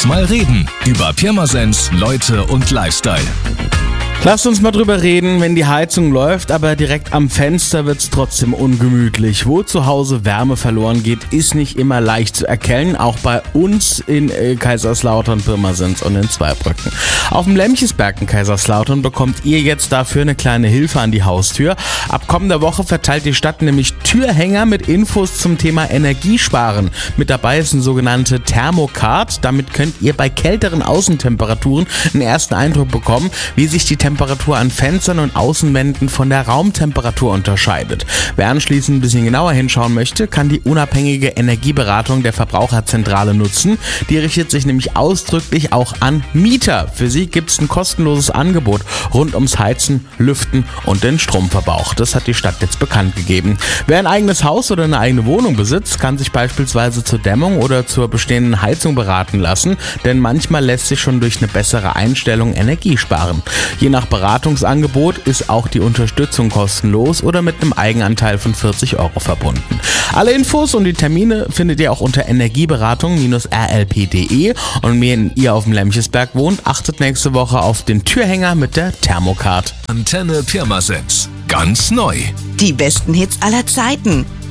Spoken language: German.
uns mal reden über Pirmasens, Leute und Lifestyle. Lasst uns mal drüber reden, wenn die Heizung läuft, aber direkt am Fenster wird's trotzdem ungemütlich. Wo zu Hause Wärme verloren geht, ist nicht immer leicht zu erkennen, auch bei uns in Kaiserslautern, Pirmasens und in Zweibrücken. Auf dem Lemchesberg in Kaiserslautern bekommt ihr jetzt dafür eine kleine Hilfe an die Haustür. Ab kommender Woche verteilt die Stadt nämlich Türhänger mit Infos zum Thema Energiesparen. Mit dabei ist eine sogenannte Thermocard. Damit könnt ihr bei kälteren Außentemperaturen einen ersten Eindruck bekommen, wie sich die Temperatur an Fenstern und Außenwänden von der Raumtemperatur unterscheidet. Wer anschließend ein bisschen genauer hinschauen möchte, kann die unabhängige Energieberatung der Verbraucherzentrale nutzen. Die richtet sich nämlich ausdrücklich auch an Mieter. Für sie gibt es ein kostenloses Angebot rund ums Heizen, Lüften und den Stromverbrauch. Das hat die Stadt jetzt bekannt gegeben. Wer ein eigenes Haus oder eine eigene Wohnung besitzt, kann sich beispielsweise zur Dämmung oder zur bestehenden Heizung beraten lassen, denn manchmal lässt sich schon durch eine bessere Einstellung Energie sparen. Je nach Beratungsangebot ist auch die Unterstützung kostenlos oder mit einem Eigenanteil von 40 € verbunden. Alle Infos und die Termine findet ihr auch unter energieberatung-rlp.de. Und wenn ihr auf dem Lemchesberg wohnt, achtet nächste Woche auf den Türhänger mit der Thermocard. Antenne Pirmasens. Ganz neu. Die besten Hits aller Zeiten.